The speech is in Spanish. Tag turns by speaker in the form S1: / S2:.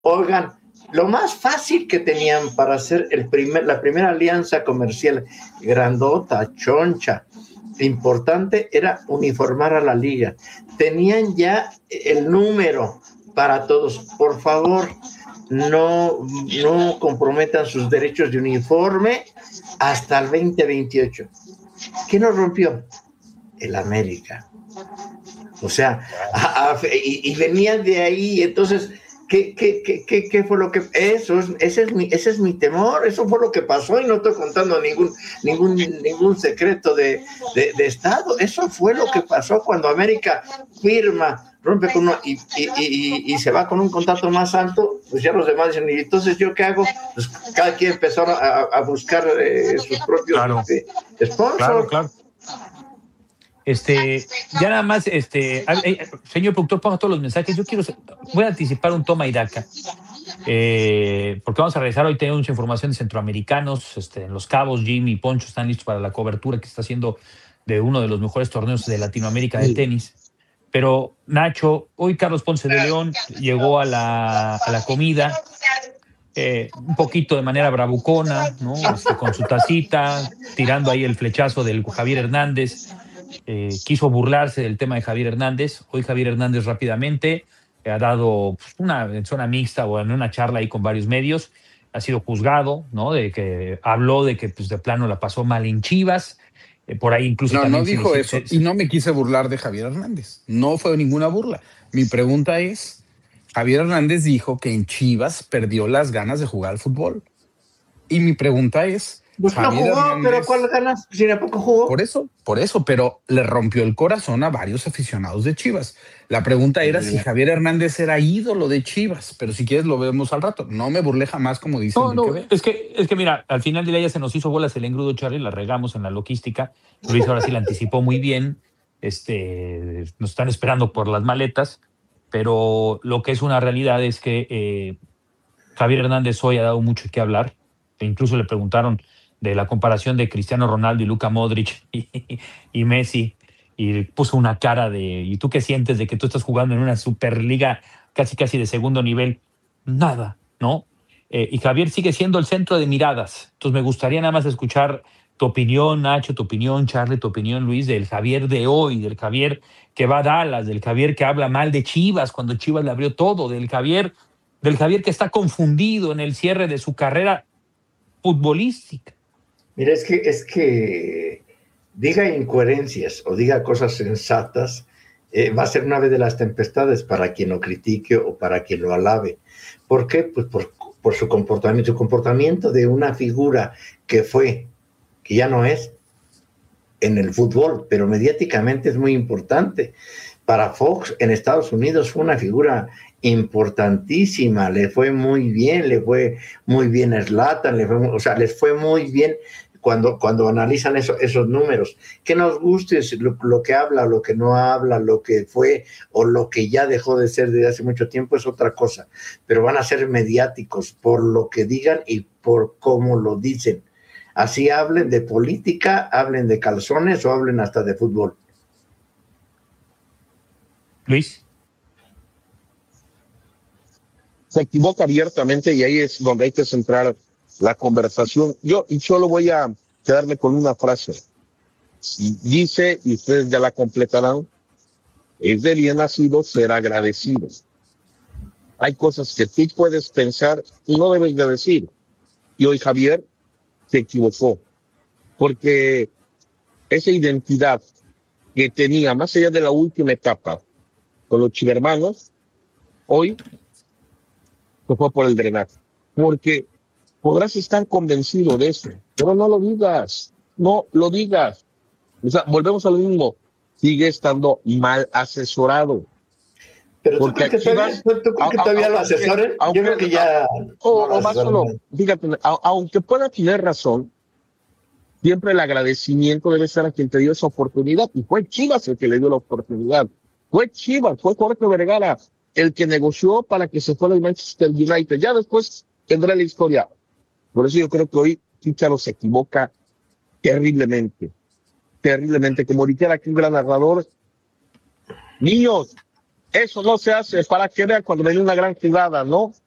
S1: Oigan, lo más fácil que tenían para hacer la primera alianza comercial grandota, choncha, importante, era uniformar a la liga. Tenían ya el número para todos. Por favor, no comprometan sus derechos de uniforme hasta el 2028. ¿Qué nos rompió? El América. O sea, y venían de ahí, entonces, ¿qué fue lo que? Ese es mi temor, eso fue lo que pasó, y no estoy contando ningún secreto de Estado. Eso fue lo que pasó cuando América firma, rompe con uno y se va con un contrato más alto. Pues ya los demás dicen, ¿y entonces yo qué hago? Pues cada quien empezó a buscar sus propios sponsors.
S2: Claro. Ya nada más, señor productor, ponga todos los mensajes. Voy a anticipar un toma y daca, porque vamos a regresar. Hoy tenemos mucha información de centroamericanos, en Los Cabos. Jimmy y Poncho están listos para la cobertura que está haciendo de uno de los mejores torneos de Latinoamérica de tenis. Pero Nacho, hoy Carlos Ponce de León llegó a la comida, un poquito de manera bravucona, ¿no? Con su tacita, tirando ahí el flechazo del Javier Hernández. Quiso burlarse del tema de Javier Hernández. Hoy Javier Hernández rápidamente ha dado en zona mixta o en una charla ahí con varios medios, ha sido juzgado, ¿no? De que habló de que pues de plano la pasó mal en Chivas. Por ahí incluso
S3: no dijo eso. Y no me quise burlar de Javier Hernández. No fue ninguna burla. Mi pregunta es, Javier Hernández dijo que en Chivas perdió las ganas de jugar al fútbol. Y mi pregunta es,
S1: pues Javier no jugó, Hernández, pero ¿cuál ganas? Si ¿a poco jugó?
S3: Por eso, pero le rompió el corazón a varios aficionados de Chivas. La pregunta era si Javier Hernández era ídolo de Chivas, pero si quieres lo vemos al rato. No me burlé jamás, como dicen.
S2: No, es que mira, al final del día ya se nos hizo bolas el engrudo, Charlie, la regamos en la logística. Luis ahora sí la anticipó muy bien. Nos están esperando por las maletas, pero lo que es una realidad es que Javier Hernández hoy ha dado mucho que hablar. E incluso le preguntaron de la comparación de Cristiano Ronaldo y Luka Modric y Messi, y puso una cara de, ¿y tú qué sientes de que tú estás jugando en una superliga casi de segundo nivel? Nada, ¿no? Y Javier sigue siendo el centro de miradas. Entonces me gustaría nada más escuchar tu opinión, Nacho, tu opinión, Charlie, tu opinión, Luis, del Javier de hoy, del Javier que va a Dallas, del Javier que habla mal de Chivas cuando Chivas le abrió todo, del Javier que está confundido en el cierre de su carrera futbolística.
S1: Mira, es que diga incoherencias o diga cosas sensatas, va a ser una vez de las tempestades para quien lo critique o para quien lo alabe. ¿Por qué? Pues por su comportamiento de una figura que ya no es en el fútbol, pero mediáticamente es muy importante. Para Fox en Estados Unidos fue una figura importantísima, le fue muy bien a Zlatan, les fue muy bien cuando analizan esos números. Que nos guste lo que habla, lo que no habla, lo que fue o lo que ya dejó de ser desde hace mucho tiempo es otra cosa, pero van a ser mediáticos por lo que digan y por cómo lo dicen. Así hablen de política, hablen de calzones o hablen hasta de fútbol.
S2: Luis.
S4: Se equivoca abiertamente y ahí es donde hay que centrar la conversación. Yo solo voy a quedarme con una frase. Dice, y ustedes ya la completarán, es de bien nacido ser agradecido. Hay cosas que tú puedes pensar y no debes de decir. Y hoy Javier se equivocó, porque esa identidad que tenía, más allá de la última etapa con los chivermanos, hoy se fue por el drenaje. Porque podrás estar convencido de eso, pero no lo digas. No lo digas. O sea, volvemos a lo mismo. Sigue estando mal asesorado.
S1: Pero ¿tú crees que todavía lo asesoren? Yo creo que ya...
S4: más solo, fíjate, aunque pueda tener razón, siempre el agradecimiento debe ser a quien te dio esa oportunidad. Y fue Chivas el que le dio la oportunidad. Fue Jorge Vergara el que negoció para que se fuera el Manchester United. Ya después tendrá la historia. Por eso yo creo que hoy Chicharo se equivoca terriblemente. Como dijera aquí un gran narrador, niños, eso no se hace para que vean cuando viene una gran jugada, ¿no?